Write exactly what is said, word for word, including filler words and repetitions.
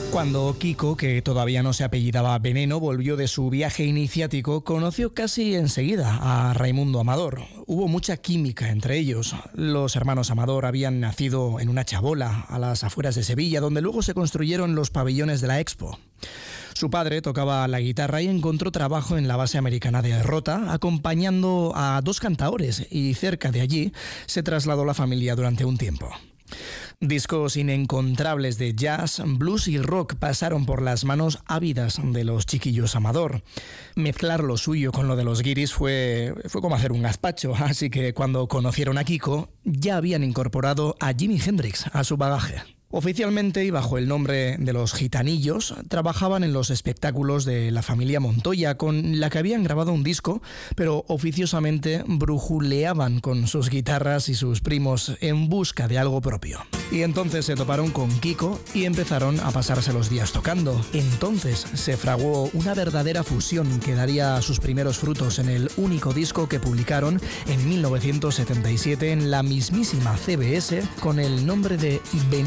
Cuando Kiko, que todavía no se apellidaba Veneno, volvió de su viaje iniciático, conoció casi enseguida a Raimundo Amador. Hubo mucha química entre ellos. Los hermanos Amador habían nacido en una chabola a las afueras de Sevilla, donde luego se construyeron los pabellones de la Expo. Su padre tocaba la guitarra y encontró trabajo en la base americana de Rota, acompañando a dos cantaores, y cerca de allí se trasladó la familia durante un tiempo. Discos inencontrables de jazz, blues y rock pasaron por las manos ávidas de los chiquillos Amador. Mezclar lo suyo con lo de los guiris fue, fue como hacer un gazpacho, así que cuando conocieron a Kiko ya habían incorporado a Jimi Hendrix a su bagaje. Oficialmente y bajo el nombre de los Gitanillos, trabajaban en los espectáculos de la familia Montoya, con la que habían grabado un disco, pero oficiosamente brujuleaban con sus guitarras y sus primos en busca de algo propio. Y entonces se toparon con Kiko y empezaron a pasarse los días tocando. Entonces se fraguó una verdadera fusión que daría sus primeros frutos en el único disco que publicaron en mil novecientos setenta y siete en la mismísima C B S con el nombre de Veneno